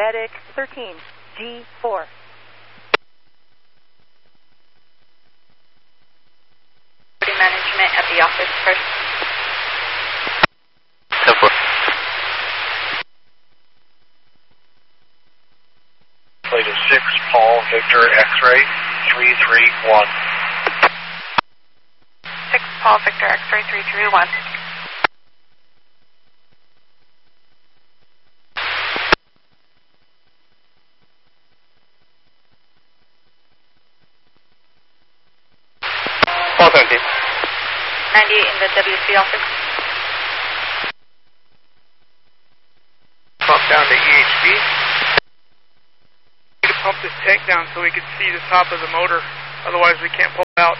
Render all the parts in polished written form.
medic 13, G4. Management at the office first. 10-4. Flight is 6, Paul, Victor, X-ray, 331. 6, Paul, Victor, X-ray, 331. Paul 17. 98 in the WC office. Pump down to EHB. We need to pump this tank down so we can see the top of the motor. Otherwise, we can't pull it out.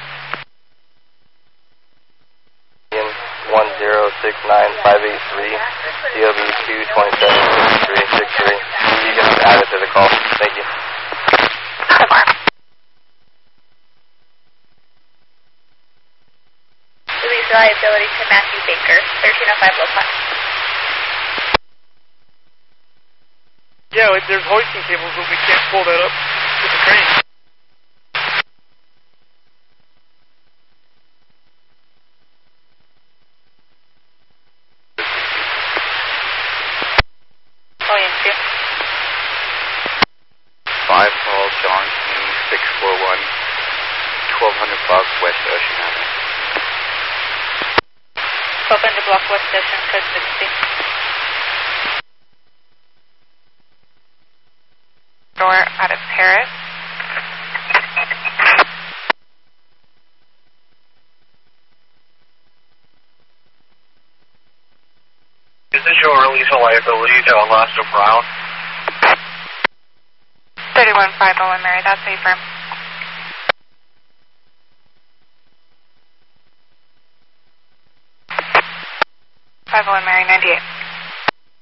1069583, COB 2276363. You can add it to the call. Thank you. Release reliability to Matthew Baker, 1305 low pot. Yeah, there's hoisting cables, but we can't pull that up with the crane. William 2. 5 Paul, John King, 641, 1200 block West Ocean Avenue. 1200 block West Ocean, code 60. Door out of Paris. Is this your release of liability to Alaska Brown? 3150 Mary, that's a firm. 51 Mary, 98.